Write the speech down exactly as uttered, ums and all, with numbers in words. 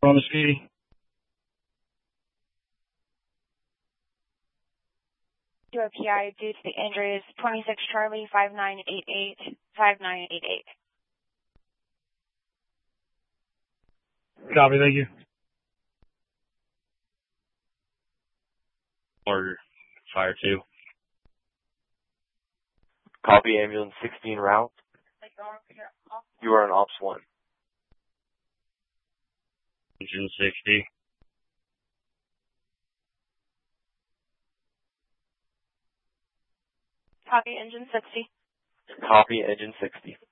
On the speedy. Do a P I due to the injuries, twenty-six Charlie, five nine eight eight, five nine eight eight. Copy, thank you. Or fire two. Copy, ambulance sixteen route. You are on ops one. Engine sixty. Copy, engine sixty. Copy, engine sixty.